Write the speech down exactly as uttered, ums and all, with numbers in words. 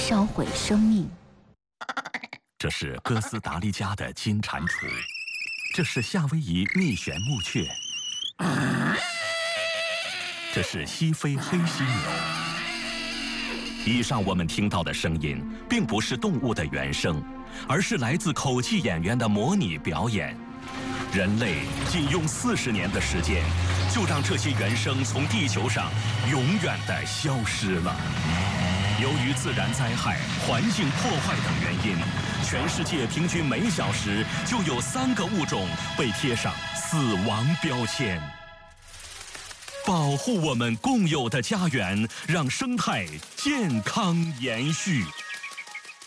烧毁生命。 这是哥斯达黎加的金蟾蜍，这是夏威夷蜜旋木雀，这是西非黑犀牛。以上我们听到的声音，并不是动物的原声，而是来自口技演员的模拟表演。人类仅用四十年的时间，就让这些原声从地球上永远地消失了。由于自然灾害、环境破坏等原因，全世界平均每小时就有三个物种被贴上死亡标签。保护我们共有的家园，让生态健康延续。